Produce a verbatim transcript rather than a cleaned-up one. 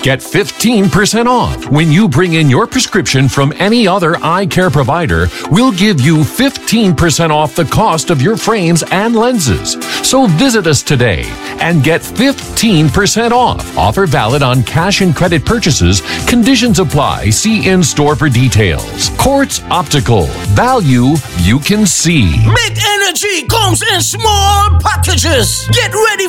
Get fifteen percent off. When you bring in your prescription from any other eye care provider, we'll give you fifteen percent off the cost of your frames and lenses. So visit us today and get fifteen percent off. Offer valid on cash and credit purchases. Conditions apply. See in-store for details. Quartz Optical. Value you can see. Big Energy comes in small packages. Get ready